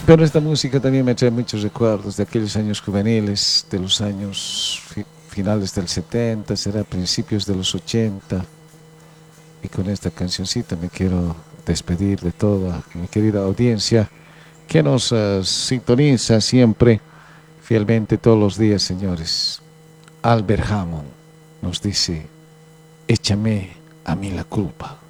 Pero esta música también me trae muchos recuerdos de aquellos años juveniles, de los años finales del 70, será principios de los 80. Y con esta cancioncita me quiero despedir de toda mi querida audiencia que nos sintoniza siempre fielmente todos los días, señores. Albert Hammond nos dice, échame a mí la culpa.